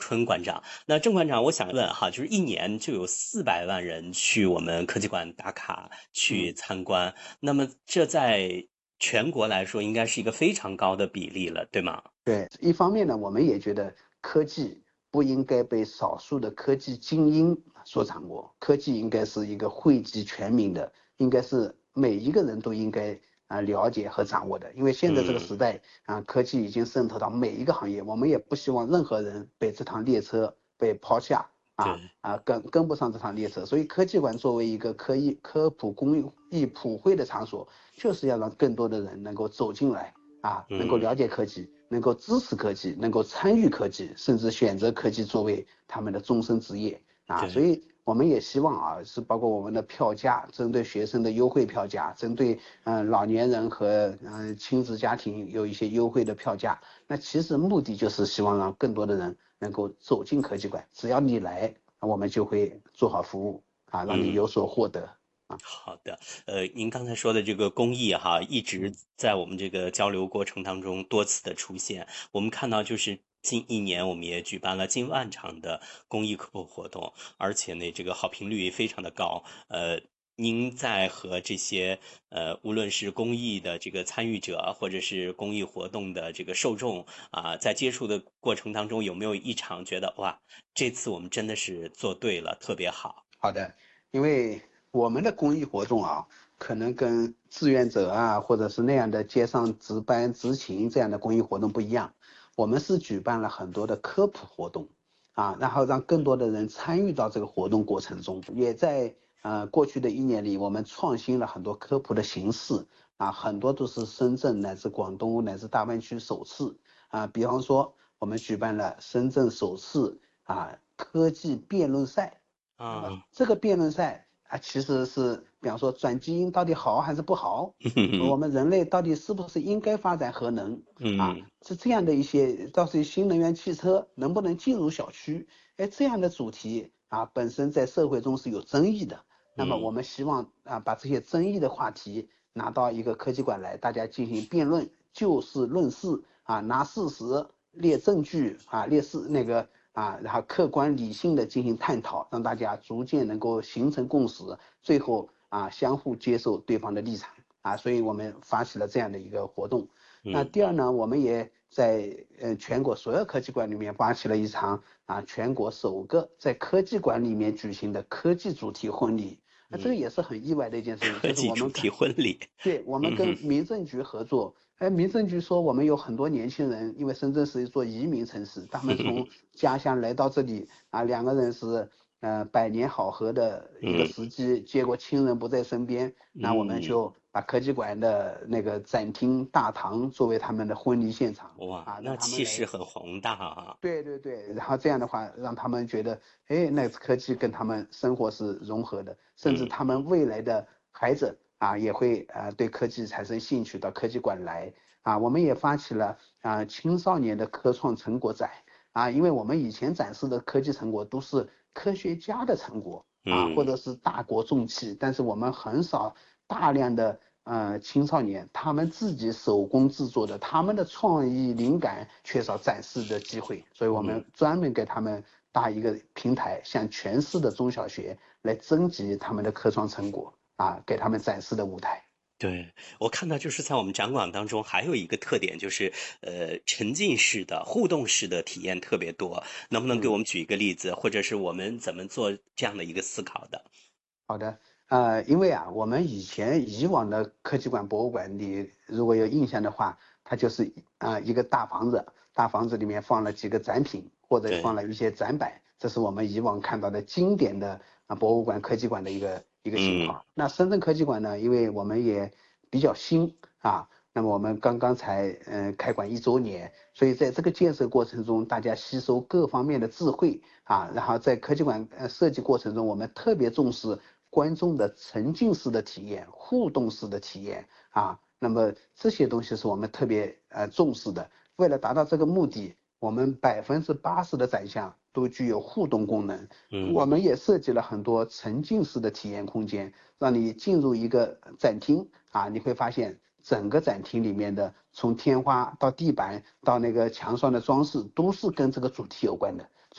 春馆长。那郑馆长，我想问哈，就是一年就有400万人去我们科技馆打卡去嗯， 参观，那么这在全国来说应该是一个非常高的比例了，对吗？ 对，一方面呢，我们也觉得科技不应该被少数的科技精英所掌握，科技应该是一个惠及全民的，应该是每一个人都应该了解和掌握的。因为现在这个嗯， 时代科技已经渗透到每一个行业，我们也不希望任何人被这趟列车被抛下对， 跟不上这趟列车。所以科技馆作为一个科普公益普惠的场所，就是要让更多的人能够走进来。能够嗯， 了解科技，能够支持科技，能够参与科技，甚至选择科技作为他们的终身职业所对， 以我们也希望是包括我们的票价，针对学生的优惠票价，针对老年人和亲子家庭有一些优惠的票价。那其实目的就是希望让更多的人能够走进科技馆，只要你来，我们就会做好服务让你嗯。 有所获得。 好的，您刚才说的这个公益哈，一直嗯在我们这个交流过程当中多次的出现。我们看到，就是近一年，我们也举办了近万场的公益科普活动，而且呢，这个好评率非常的高。您在和这些无论是公益的这个参与者，或者是公益活动的这个受众在接触的过程当中，有没有一场觉得哇，这次我们真的是做对了，特别好？ 好的，因为我们的公益活动可能跟志愿者或者是那样的街上值班执勤这样的公益活动不一样。我们是举办了很多的科普活动然后让更多的人参与到这个活动过程中。也在过去的一年里，我们创新了很多科普的形式很多都是深圳乃至广东乃至大湾区首次比方说我们举办了深圳首次科技辩论赛。那么啊， 这个辩论赛其实是比方说转基因到底好还是不好，我们人类到底是不是应该发展核能嗯是这样的一些，到底新能源汽车能不能进入小区？这样的主题本身在社会中是有争议的。那么我嗯们希望把这些争议的话题拿到一个科技馆来，大家进行辩论，就事论事拿事实列证据列事那个然后客观理性的进行探讨，让大家逐渐能够形成共识，最后相互接受对方的立场所以我们发起了这样的一个活动。那嗯第二呢，我们也在全国所有科技馆里面发起了一场全国首个在科技馆里面举行的科技主题婚礼。那这个嗯， 也是很意外的一件事情， 科就是技主题婚礼， 对，我们跟嗯民政局合作。民政局说我们有很多年轻人，因为深圳是一座移民城市，他们从哼， 家乡来到这里两个人是百年好合的一个嗯时机，结果亲人不在身边，那我们嗯， 就把科技馆的那个展厅大堂作为他们的婚礼现场哇， 让那他们来。 气势很宏大啊， 对对对，然后这样的话让他们觉得，那科技跟他们生活是融合的，甚至嗯他们未来的孩子也会对科技产生兴趣，到科技馆来我们也发起了青少年的科创成果展因为我们以前展示的科技成果都是科学家的成果或嗯者是大国重器，但是我们很少大量的青少年他们自己手工制作的，他们的创意灵感缺少展示的机会，所以我嗯。 们专门给他们搭一个平台，向全市的中小学来征集他们的科创成果给他们展示的舞台。 对，我看到就是在我们展馆当中还有一个特点，就是沉浸式的、互动式的体验特别多。能不能给我嗯。 们举一个例子，或者是我们怎么做这样的一个思考的？ 好的，因为我们以往的科技馆、博物馆里，如果有印象的话，它就是一个大房子，大房子里面放了几个展品，或者放对， 了一些展板，这是我们以往看到的经典的博物馆、科技馆的一个情嗯况。那深圳科技馆呢，因为我们也比较新那么我们刚刚才开馆1周年，所以在这个建设过程中，大家吸收各方面的智慧然后在科技馆设计过程中，我们特别重视观众的沉浸式的体验、互动式的体验那么这些东西是我们特别重视的。为了达到这个目的，我们80%的展项都具有互动功能。我嗯们也设计了很多沉浸式的体验空间，让你进入一个展厅你会发现整个展厅里面的从天花到地板到那个墙上的装饰都是跟这个主题有关的。